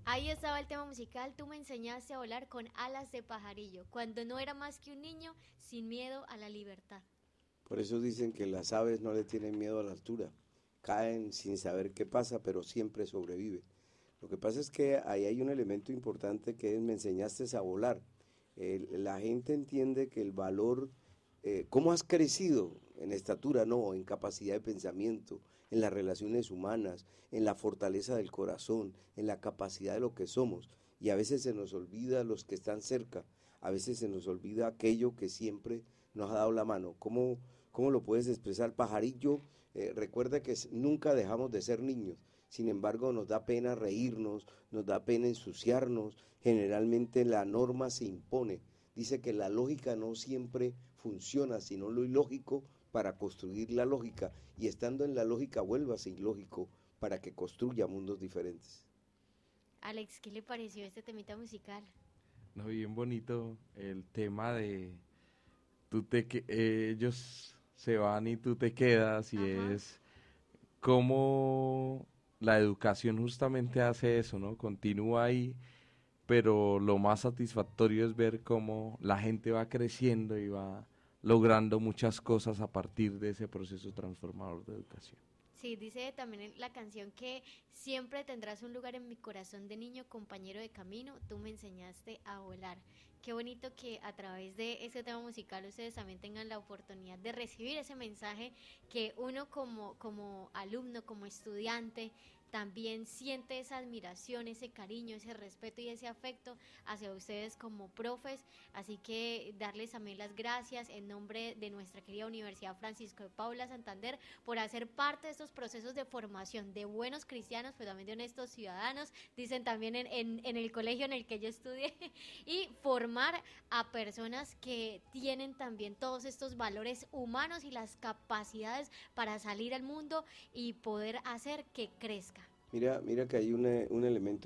Ahí estaba el tema musical, tú me enseñaste a volar con alas de pajarillo, cuando no era más que un niño sin miedo a la libertad. Por eso dicen que las aves no le tienen miedo a la altura. Caen sin saber qué pasa, pero siempre sobreviven. Lo que pasa es que ahí hay un elemento importante que es me enseñaste a volar. La gente entiende que el valor, cómo has crecido en estatura, no, en capacidad de pensamiento, en las relaciones humanas, en la fortaleza del corazón, en la capacidad de lo que somos. Y a veces se nos olvida los que están cerca, a veces se nos olvida aquello que siempre nos ha dado la mano. ¿Cómo lo puedes expresar, pajarillo? Recuerda que nunca dejamos de ser niños. Sin embargo, nos da pena reírnos, nos da pena ensuciarnos. Generalmente la norma se impone. Dice que la lógica no siempre funciona, sino lo ilógico para construir la lógica. Y estando en la lógica, vuélvase ilógico para que construya mundos diferentes. Alex, ¿qué le pareció este temita musical? No, bien bonito el tema de ellos se van y tú te quedas y Ajá. es cómo la educación justamente hace eso, ¿no? Continúa ahí, pero lo más satisfactorio es ver cómo la gente va creciendo y va logrando muchas cosas a partir de ese proceso transformador de educación. Sí, dice también en la canción que siempre tendrás un lugar en mi corazón de niño, compañero de camino, tú me enseñaste a volar. Qué bonito que a través de ese tema musical ustedes también tengan la oportunidad de recibir ese mensaje que uno como alumno, como estudiante, también siente esa admiración, ese cariño, ese respeto y ese afecto hacia ustedes como profes. Así que darles también las gracias en nombre de nuestra querida Universidad Francisco de Paula Santander por hacer parte de estos procesos de formación de buenos cristianos, pero también de honestos ciudadanos, dicen también en el colegio en el que yo estudié, y formar a personas que tienen también todos estos valores humanos y las capacidades para salir al mundo y poder hacer que crezca. Mira que hay un elemento